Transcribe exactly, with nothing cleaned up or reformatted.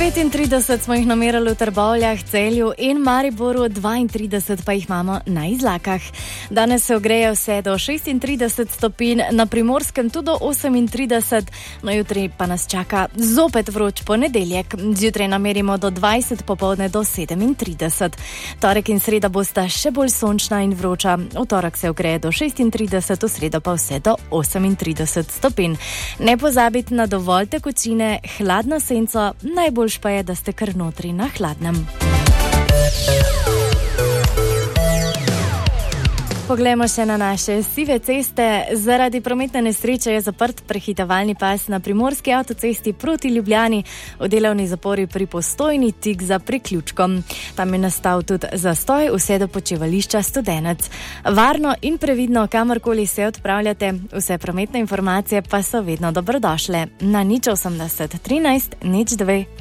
petintrideset smo jih namerali v Trbovljah, Celju in Mariboru, dvaintrideset pa jih imamo na Izlakah. Danes se ogreje vse do šestintrideset stopinj, na Primorskem tudi do osemintrideset, no jutri pa nas čaka zopet vroč ponedeljek. Zjutraj namerimo do dvajset, popoldne do sedemintrideset. Torek in sreda bosta še bolj sončna in vroča. V torek se ogreje do šestintrideset, v sredo pa vse do osemintrideset stopinj. Ne pozabite na dovolj tekočine, hladno senco, najboljš pa je, da ste kar notri na hladnem. Poglejmo še na naše sive ceste. Zaradi prometne nesreče je zaprt prehitevalni pas na Primorski avtocesti proti Ljubljani v delovni zapori pri Postojni tik za priključkom. Tam je nastal tudi zastoj vse do počivališča Studenec. Varno in previdno kamorkoli se odpravljate, vse prometne informacije pa so vedno dobrodošle. Na nič osemdeset trinajst nič dve